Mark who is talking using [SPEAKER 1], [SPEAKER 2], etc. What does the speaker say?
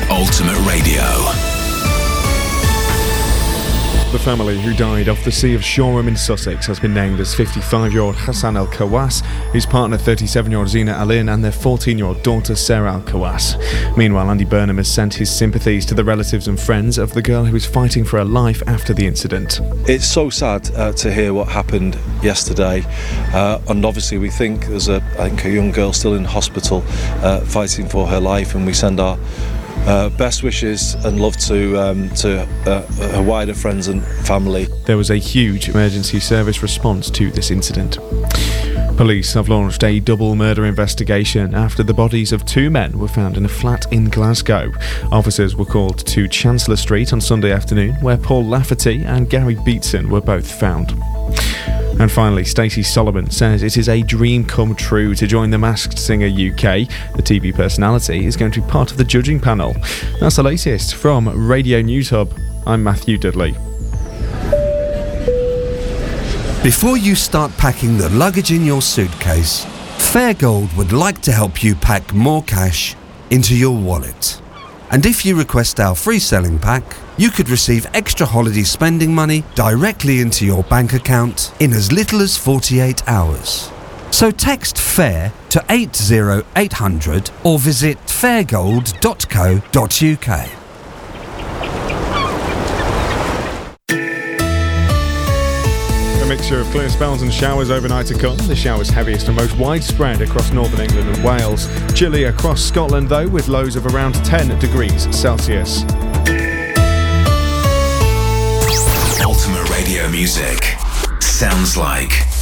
[SPEAKER 1] Ultimate Radio.
[SPEAKER 2] The family who died off the Sea of Shoreham in Sussex has been named as 55-year-old Hassan Al Khawass, his partner 37-year-old Zina Alin and their 14-year-old daughter Sarah Al Khawass. Meanwhile, Andy Burnham has sent his sympathies to the relatives and friends of the girl who is fighting for her life after the incident.
[SPEAKER 3] It's so sad to hear what happened yesterday, and obviously we think there's a young girl still in hospital fighting for her life, and we send our best wishes and love to her wider friends and family.
[SPEAKER 2] There was a huge emergency service response to this incident. Police have launched a double murder investigation after the bodies of two men were found in a flat in Glasgow. Officers were called to Chancellor Street on Sunday afternoon, where Paul Lafferty and Gary Beatson were both found. And finally, Stacey Solomon says it is a dream come true to join The Masked Singer UK. The TV personality is going to be part of the judging panel. That's the latest from Radio News Hub. I'm Matthew Dudley.
[SPEAKER 4] Before you start packing the luggage in your suitcase, Fairgold would like to help you pack more cash into your wallet. And if you request our free selling pack, you could receive extra holiday spending money directly into your bank account in as little as 48 hours. So text FAIR to 80800 or visit fairgold.co.uk.
[SPEAKER 2] A mixture of clear spells and showers overnight to come. The showers heaviest and most widespread across northern England and Wales. Chilly across Scotland though, with lows of around 10 degrees Celsius.
[SPEAKER 1] Ultimate Radio music sounds like